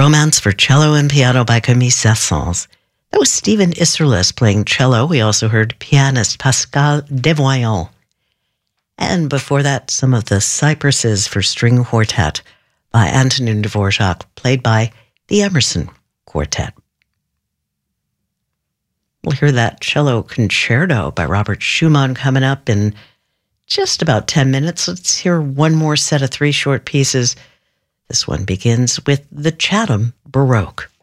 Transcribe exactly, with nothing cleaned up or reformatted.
Romance for Cello and Piano by Camille Saint-Saëns. That was Stephen Isserlis playing cello. We also heard pianist Pascal Desvoyants. And before that, some of the Cypresses for String Quartet by Antonin Dvorak, played by the Emerson Quartet. We'll hear that cello concerto by Robert Schumann coming up in just about ten minutes. Let's hear one more set of three short pieces. This one begins with the Chatham Baroque.